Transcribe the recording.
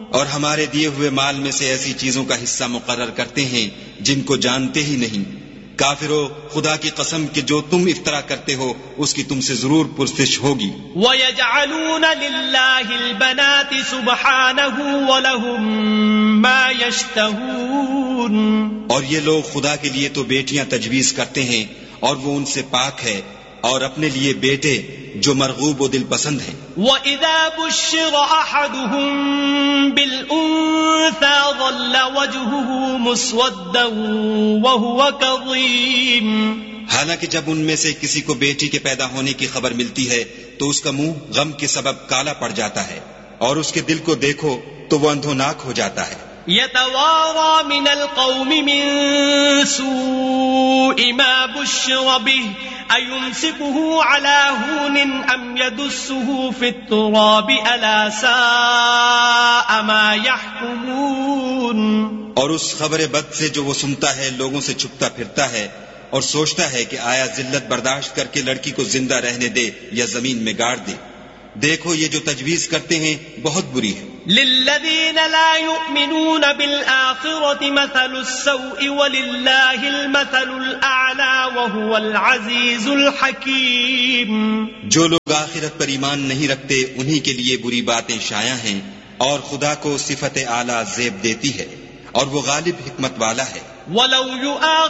اور ہمارے دیے ہوئے مال میں سے ایسی چیزوں کا حصہ مقرر کرتے ہیں جن کو جانتے ہی نہیں. کافرو، خدا کی قسم کہ جو تم افطرا کرتے ہو اس کی تم سے ضرور پرسش ہوگی. وَيَجْعَلُونَ لِلَّهِ الْبَنَاتِ سُبْحَانَهُ وَلَهُم مَّا يَشْتَهُونَ. اور یہ لوگ خدا کے لیے تو بیٹیاں تجویز کرتے ہیں اور وہ ان سے پاک ہے، اور اپنے لیے بیٹے جو مرغوب و دل پسند ہیں. وَإِذَا بُشِّرَ أَحَدُهُم بِالْأُنثَىٰ ظَلَّ وَجْهُهُ مُسْوَدًّا وَهُوَ كَظِيمٌ. حالانکہ جب ان میں سے کسی کو بیٹی کے پیدا ہونے کی خبر ملتی ہے تو اس کا منہ غم کے سبب کالا پڑ جاتا ہے، اور اس کے دل کو دیکھو تو وہ اندھوناک ہو جاتا ہے. يَتَوَارَىٰ مِنَ الْقَوْمِ مِن سُوءِ مَا بُشِّرَ بِهِ أَيُمْسِكُهُ عَلَىٰ هُونٍ أَمْ يَدُسُّهُ فِي التُّرَابِ أَلَا سَاءَ مَا يَحْكُمُونَ. اور اس خبر بد سے جو وہ سنتا ہے لوگوں سے چھپتا پھرتا ہے اور سوچتا ہے کہ آیا ذلت برداشت کر کے لڑکی کو زندہ رہنے دے یا زمین میں گاڑ دے. دیکھو یہ جو تجویز کرتے ہیں بہت بری ہے. لِلَّذِينَ لَا يُؤْمِنُونَ بِالْآخِرَةِ مَثَلُ السَّوْءِ وَلِلَّهِ الْمَثَلُ الْأَعْلَى وَهُوَ الْعَزِيزُ الْحَكِيمُ. جو لوگ آخرت پر ایمان نہیں رکھتے انہی کے لیے بری باتیں شائع ہیں، اور خدا کو صفت اعلیٰ زیب دیتی ہے، اور وہ غالب حکمت والا ہے. وَلَوْ